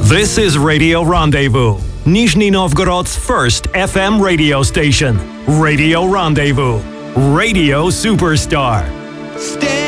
This is Radio Rendezvous, Nizhny Novgorod's first FM radio station. Radio Rendezvous. Radio Superstar. Stay